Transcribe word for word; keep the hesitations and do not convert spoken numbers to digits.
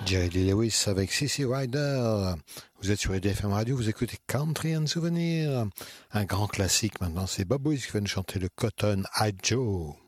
Jerry Lee Lewis avec C C Rider. Vous êtes sur E D F M Radio, vous écoutez Country and Souvenir. Un grand classique maintenant, c'est Bob Wills qui va nous chanter le Cotton Eye Joe.